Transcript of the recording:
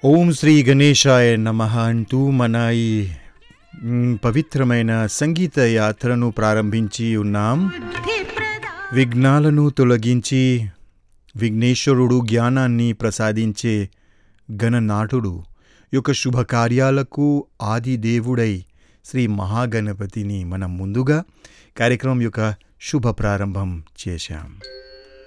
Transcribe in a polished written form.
ఓం శ్రీ గణేశాయ నమః అంటూ మన ఈ పవిత్రమైన సంగీత యాత్రను ప్రారంభించి ఉన్నాం. విఘ్నాలను తొలగించి విఘ్నేశ్వరుడు జ్ఞానాన్ని ప్రసాదించే గణనాథుడు యొక్క శుభకార్యాలకు ఆది దేవుడై శ్రీ మహాగణపతిని మనం ముందుగా కార్యక్రమం యొక్క శుభ ప్రారంభం చేశాం.